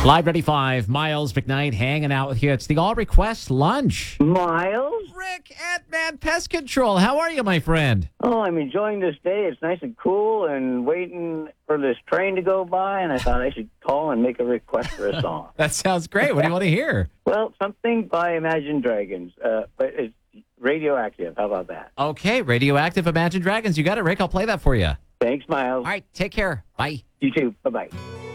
Live 95, Miles McKnight hanging out with you. It's the All Request Lunch. Miles? Rick at Man Pest Control. How are you, my friend? Oh, I'm enjoying this day. It's nice and cool and waiting for this train to go by, and I thought I should call and make a request for a song. That sounds great. What do you want to hear? Well, something by Imagine Dragons, but it's radioactive. How about that? Okay, Radioactive Imagine Dragons. You got it, Rick. I'll play that for you. Thanks, Miles. All right, take care. Bye. You too. Bye-bye.